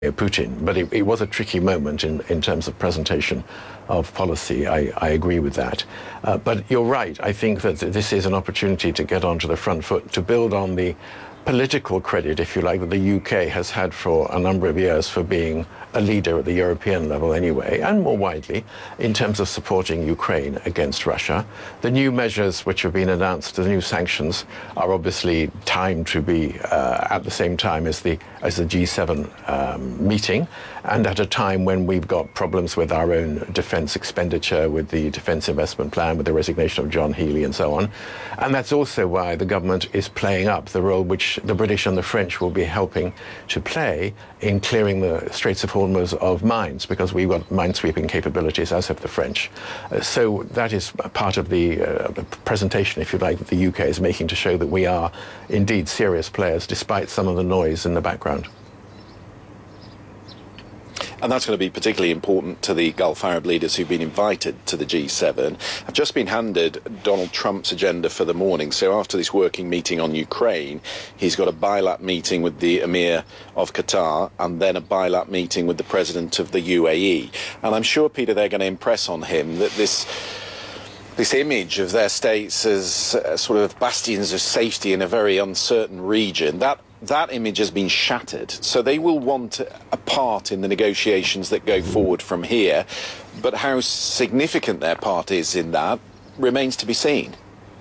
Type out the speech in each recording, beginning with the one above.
Putin. But it was a tricky moment in terms of presentation of policy. I agree with that. But you're right. I think that this is an opportunity to get onto the front foot, to build on the political credit, if you like, that the UK has had for a number of years for being a leader at the European level anyway, and more widely, in terms of supporting Ukraine against Russia. The new measures which have been announced, the new sanctions, are obviously timed to be at the same time as the G7 meeting, and at a time when we've got problems with our own defence expenditure, with the Defence Investment Plan, with the resignation of John Healey and so on. And that's also why the government is playing up the role which the British and the French will be helping to play in clearing the Straits of Hormuz of mines, because we've got minesweeping capabilities, as have the French. So that is part of the presentation, if you like, that the UK is making to show that we are indeed serious players, despite some of the noise in the background. And that's going to be particularly important to the Gulf Arab leaders who've been invited to the G7. I've just been handed Donald Trump's agenda for the morning. So after this working meeting on Ukraine, he's got a bilat meeting with the Emir of Qatar and then a bilat meeting with the President of the UAE. And I'm sure, Peter, they're going to impress on him that this image of their states as sort of bastions of safety in a very uncertain region, that image has been shattered. So they will want a part in the negotiations that go forward from here. But how significant their part is in that remains to be seen.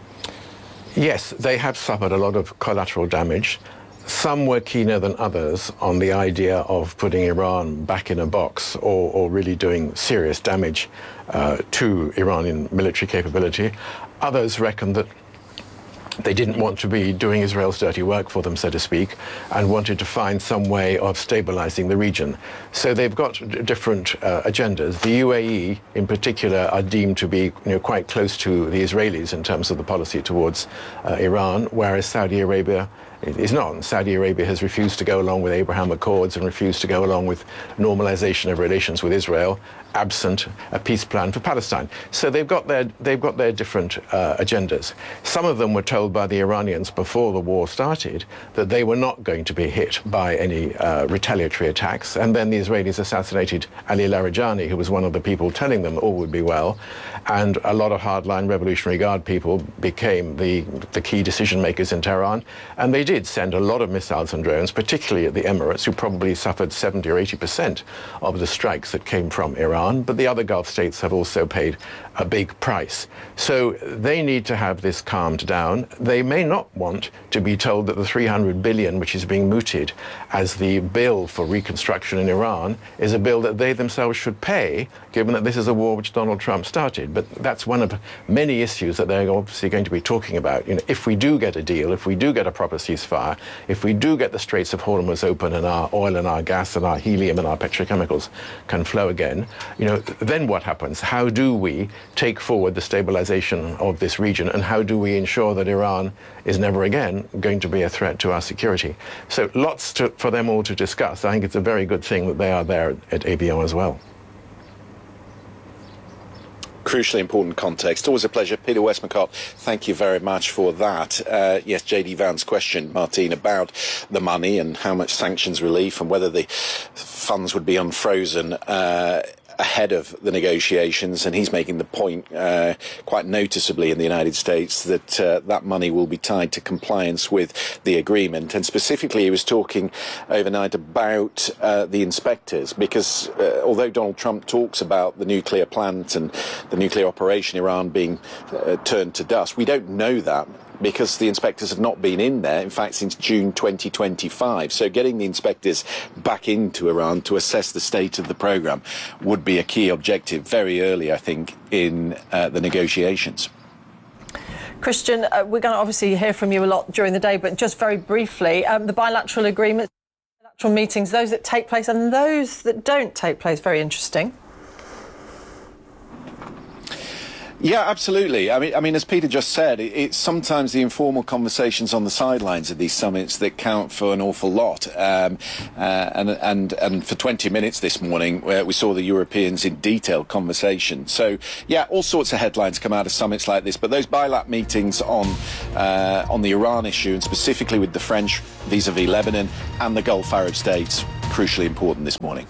Yes, they have suffered a lot of collateral damage. Some were keener than others on the idea of putting Iran back in a box or really doing serious damage to Iranian military capability. Others reckoned that they didn't want to be doing Israel's dirty work for them, so to speak, and wanted to find some way of stabilizing the region. So they've got different agendas. The UAE, in particular, are deemed to be quite close to the Israelis in terms of the policy towards Iran, whereas Saudi Arabia is not. Saudi Arabia has refused to go along with Abraham Accords and refused to go along with normalization of relations with Israel, absent a peace plan for Palestine. So they've got their different agendas. Some of them were told by the Iranians before the war started that they were not going to be hit by any retaliatory attacks, and then the Israelis assassinated Ali Larijani, who was one of the people telling them all would be well, and a lot of hardline Revolutionary Guard people became the key decision makers in Tehran, and they did send a lot of missiles and drones, particularly at the Emirates, who probably suffered 70 or 80% of the strikes that came from Iran. But the other Gulf states have also paid a big price. So they need to have this calmed down. They may not want to be told that the 300 billion, which is being mooted as the bill for reconstruction in Iran, is a bill that they themselves should pay, given that this is a war which Donald Trump started. But that's one of many issues that they're obviously going to be talking about. If we do get a deal, if we do get a proper ceasefire, if we do get the Straits of Hormuz open and our oil and our gas and our helium and our petrochemicals can flow again, then what happens? How do we take forward the stabilization of this region, and how do we ensure that Iran is never again going to be a threat to our security? So lots for them all to discuss. I think it's a very good thing that they are there at ABO as well. Crucially important context. Always a pleasure. Peter Westmacott, thank you very much for that. Yes, J.D. Vance question, Martine, about the money and how much sanctions relief and whether the funds would be unfrozen ahead of the negotiations, and he's making the point quite noticeably in the United States that that money will be tied to compliance with the agreement. And specifically, he was talking overnight about the inspectors, because although Donald Trump talks about the nuclear plant and the nuclear operation in Iran being turned to dust, we don't know that, because the inspectors have not been in there, in fact, since June 2025. So getting the inspectors back into Iran to assess the state of the programme would be a key objective very early, I think, in the negotiations. Christian, we're going to obviously hear from you a lot during the day, but just very briefly, the bilateral agreements, bilateral meetings, those that take place and those that don't take place, very interesting. Yeah, absolutely. I mean, as Peter just said, it's sometimes the informal conversations on the sidelines of these summits that count for an awful lot. And for 20 minutes this morning, we saw the Europeans in detailed conversation. So, yeah, all sorts of headlines come out of summits like this. But those bilat meetings on the Iran issue, and specifically with the French vis-à-vis Lebanon and the Gulf Arab states, crucially important this morning.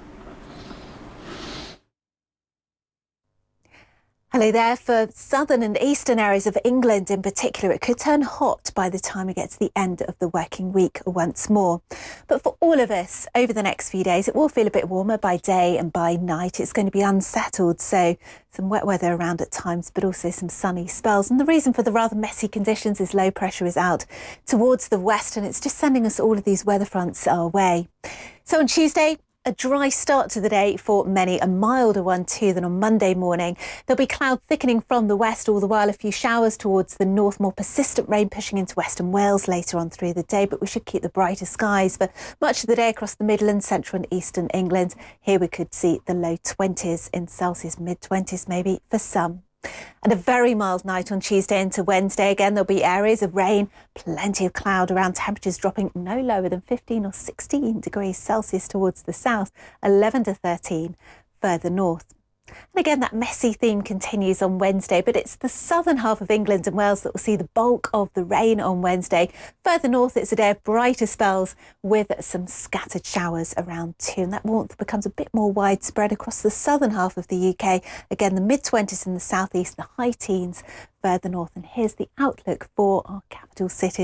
Hello there. For southern and eastern areas of England in particular, it could turn hot by the time we get to the end of the working week once more. But for all of us, over the next few days, it will feel a bit warmer by day and by night. It's going to be unsettled, so some wet weather around at times, but also some sunny spells. And the reason for the rather messy conditions is low pressure is out towards the west, and it's just sending us all of these weather fronts our way. So on Tuesday, a dry start to the day for many, a milder one too than on Monday morning. There'll be cloud thickening from the west, all the while a few showers towards the north, more persistent rain pushing into western Wales later on through the day, but we should keep the brighter skies for much of the day across the Midlands, central and eastern England. Here we could see the low 20s in Celsius, mid-20s maybe for some. And a very mild night on Tuesday into Wednesday. Again, there'll be areas of rain, plenty of cloud around, temperatures dropping no lower than 15 or 16 degrees Celsius towards the south, 11 to 13 further north. And again, that messy theme continues on Wednesday, but it's the southern half of England and Wales that will see the bulk of the rain on Wednesday. Further north, it's a day of brighter spells with some scattered showers around too. And that warmth becomes a bit more widespread across the southern half of the UK. Again, the mid-20s in the southeast, the high teens further north. And here's the outlook for our capital cities.